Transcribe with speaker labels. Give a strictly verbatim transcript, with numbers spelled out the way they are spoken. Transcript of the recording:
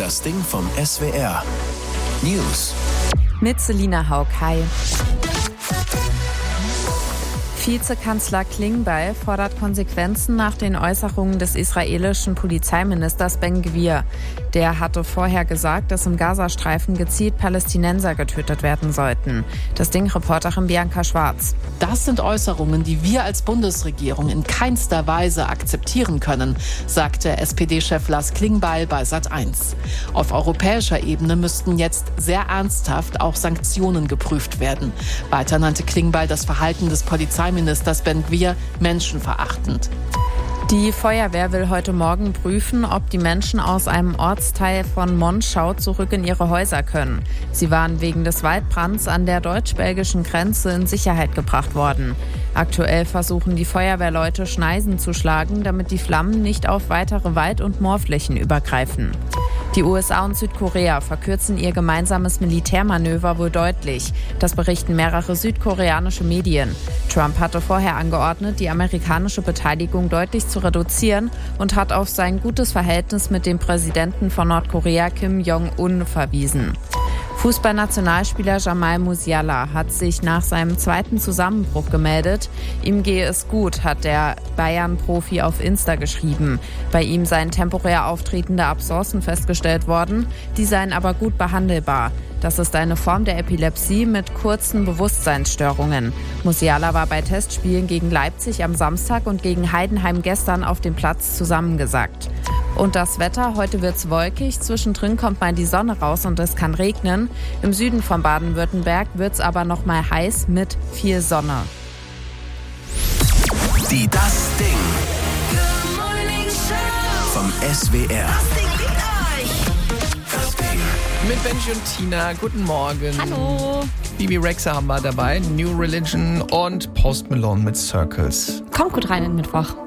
Speaker 1: Das Ding vom S W R. News.
Speaker 2: Mit Selina Haug. Hi. Vizekanzler Klingbeil fordert Konsequenzen nach den Äußerungen des israelischen Polizeiministers Ben Gvir. Der hatte vorher gesagt, dass im Gazastreifen gezielt Palästinenser getötet werden sollten. Das Ding-Reporterin Bianca Schwarz.
Speaker 3: Das sind Äußerungen, die wir als Bundesregierung in keinster Weise akzeptieren können, sagte S P D-Chef Lars Klingbeil bei Sat eins. Auf europäischer Ebene müssten jetzt sehr ernsthaft auch Sanktionen geprüft werden. Weiter nannte Klingbeil das Verhalten des Polizeiministers Ben Gvir menschenverachtend.
Speaker 2: Die Feuerwehr will heute Morgen prüfen, ob die Menschen aus einem Ortsteil von Monschau zurück in ihre Häuser können. Sie waren wegen des Waldbrands an der deutsch-belgischen Grenze in Sicherheit gebracht worden. Aktuell versuchen die Feuerwehrleute Schneisen zu schlagen, damit die Flammen nicht auf weitere Wald- und Moorflächen übergreifen. Die U S A und Südkorea verkürzen ihr gemeinsames Militärmanöver wohl deutlich. Das berichten mehrere südkoreanische Medien. Trump hatte vorher angeordnet, die amerikanische Beteiligung deutlich zu reduzieren und hat auf sein gutes Verhältnis mit dem Präsidenten von Nordkorea Kim Jong-un verwiesen. Fußballnationalspieler Jamal Musiala hat sich nach seinem zweiten Zusammenbruch gemeldet. Ihm gehe es gut, hat der Bayern-Profi auf Insta geschrieben. Bei ihm seien temporär auftretende Abscessen festgestellt worden, die seien aber gut behandelbar. Das ist eine Form der Epilepsie mit kurzen Bewusstseinsstörungen. Musiala war bei Testspielen gegen Leipzig am Samstag und gegen Heidenheim gestern auf dem Platz zusammengesackt. Und das Wetter, heute wird's wolkig, zwischendrin kommt mal die Sonne raus und es kann regnen. Im Süden von Baden-Württemberg wird's aber noch mal heiß mit viel Sonne.
Speaker 1: Die Das Ding vom S W R. Das Ding.
Speaker 4: Mit Benji und Tina, guten Morgen.
Speaker 5: Hallo.
Speaker 4: Bibi Rexha haben wir dabei, New Religion und Post Malone mit Circles.
Speaker 5: Kommt gut rein in den Mittwoch.